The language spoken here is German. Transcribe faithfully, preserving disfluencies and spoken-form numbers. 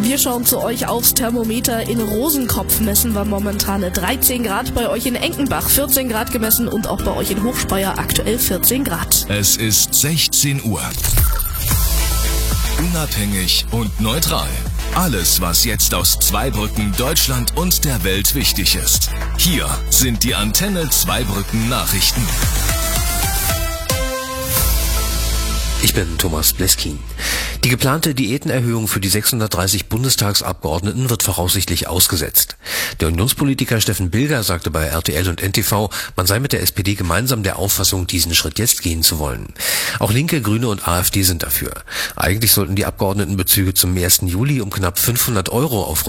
Wir schauen zu euch aufs Thermometer. In Rosenkopf messen wir momentan dreizehn Grad, bei euch in Enkenbach vierzehn Grad gemessen und auch bei euch in Hochspeyer aktuell vierzehn Grad. Es ist sechzehn Uhr. Unabhängig und neutral. Alles, was jetzt aus Zweibrücken, Deutschland und der Welt wichtig ist. Hier sind die Antenne Zweibrücken Nachrichten. Ich bin Thomas Bleskin. Die geplante Diätenerhöhung für die sechshundertdreißig Bundestagsabgeordneten wird voraussichtlich ausgesetzt. Der Unionspolitiker Steffen Bilger sagte bei R T L und N T V, man sei mit der S P D gemeinsam der Auffassung, diesen Schritt jetzt gehen zu wollen. Auch Linke, Grüne und AfD sind dafür. Eigentlich sollten die Abgeordnetenbezüge zum ersten Juli um knapp fünfhundert Euro auf